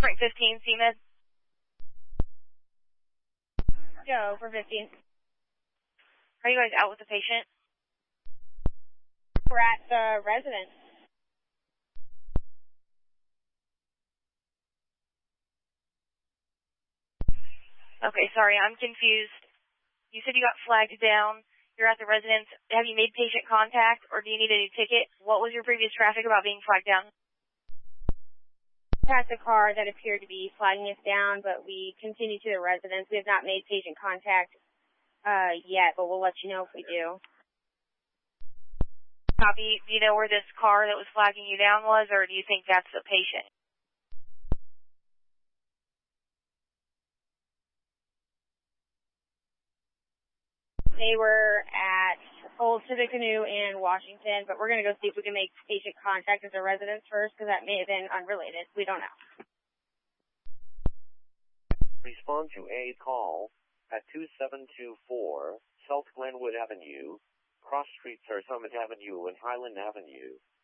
Frank 15, CMed. Joe for 15. Are you guys out with the patient? We're at the residence. Okay, sorry, I'm confused. You said you got flagged down. You're at the residence. Have you made patient contact, or do you need a new ticket? What was your previous traffic about being flagged down? Passed a car that appeared to be flagging us down, but we continue to the residence. We have not made patient contact yet, but we'll let you know if we do. Copy. Do you know where this car that was flagging you down was, or do you think that's the patient? They were at Old Tippecanoe in Washington, but we're going to go see if we can make patient contact with the residents first, because that may have been unrelated. We don't know. Respond to a call at 2724 South Glenwood Avenue, cross streets are Summit Avenue and Highland Avenue.